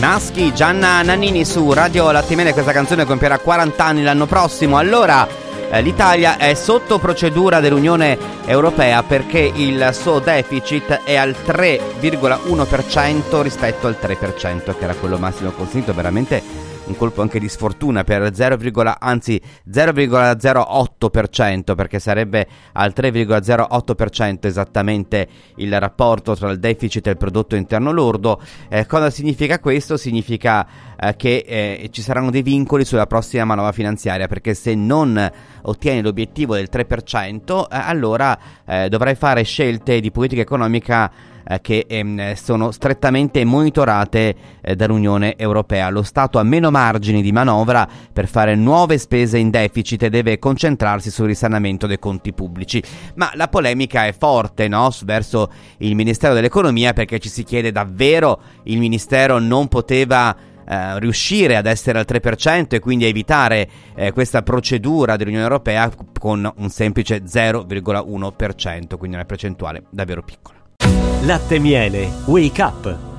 Maschi, Gianna Nannini su Radio Latte e Miele. Questa canzone compierà 40 anni l'anno prossimo. Allora, l'Italia è sotto procedura dell'Unione Europea perché il suo deficit è al 3,1% rispetto al 3%, che era quello massimo consentito. Veramente un colpo anche di sfortuna per 0,08%, perché sarebbe al 3,08% esattamente il rapporto tra il deficit e il prodotto interno lordo. Cosa significa questo? Significa che ci saranno dei vincoli sulla prossima manovra finanziaria, perché se non ottieni l'obiettivo del 3%, allora dovrai fare scelte di politica economica che sono strettamente monitorate dall'Unione Europea. Lo Stato ha meno margini di manovra per fare nuove spese in deficit e deve concentrarsi sul risanamento dei conti pubblici. Ma la polemica è forte, no? Verso il Ministero dell'Economia, perché ci si chiede: davvero il Ministero non poteva riuscire ad essere al 3% e quindi evitare questa procedura dell'Unione Europea con un semplice 0,1%, quindi una percentuale davvero piccola. Latte e Miele, Wake Up.